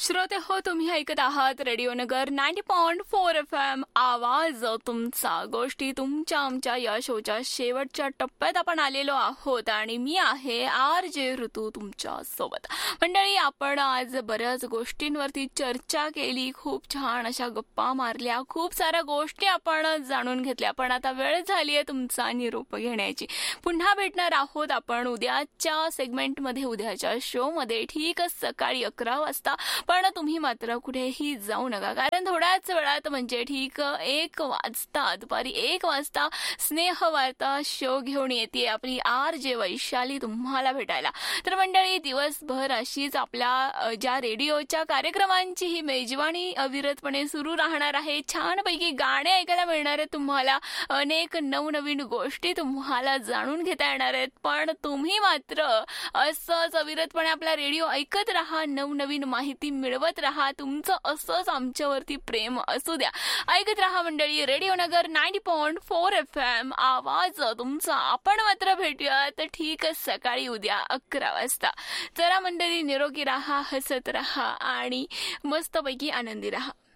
श्रोते हो, तुम्ही ऐकत आहात रेडिओ नगर 90.4 FM. आवाज तुमचा. गोष्टी तुमच्या आमच्या या शोच्या शेवटच्या टप्प्यात आपण आलेलो आहोत आणि मी आहे RJ ऋतू तुमच्या सोबत. मंडळी, आपण आज बऱ्याच गोष्टींवरती चर्चा केली, खूप छान अशा गप्पा मारल्या, खूप साऱ्या गोष्टी आपण जाणून घेतल्या. पण आता वेळ झाली आहे तुमचा निरोप घेण्याची. पुन्हा भेटणार आहोत आपण उद्याच्या सेगमेंटमध्ये, उद्याच्या शोमध्ये ठीक सकाळी 11 वाजता. पण तुम्ही मात्र कुठेही जाऊ नका, कारण थोड्याच वेळात म्हणजे ठीक 1 वाजता, दुपारी 1 वाजता स्नेहवार्ता शो घेऊन येते आपली RJ वैशाली तुम्हाला भेटायला. तर मंडळी, दिवसभर अशीच आपल्या ज्या रेडिओच्या कार्यक्रमांची ही मेजवानी अविरतपणे सुरू राहणार आहे. छानपैकी गाणे ऐकायला मिळणार आहेत तुम्हाला, अनेक नवनवीन गोष्टी तुम्हाला जाणून घेता येणार आहेत. पण तुम्ही मात्र असंच अविरतपणे आपला रेडिओ ऐकत राहा, नवनवीन माहिती मिळवत राहा. तुमचं असंच आमच्यावरती प्रेम असू द्या. ऐकत राहा मंडळी रेडिओ नगर 90.4 FM. आवाज तुमचा. आपण मात्र भेटूयात ठीक सकाळी उद्या 11 वाजता. चला मंडळी, निरोगी राहा, हसत राहा आणि मस्तपैकी आनंदी राहा.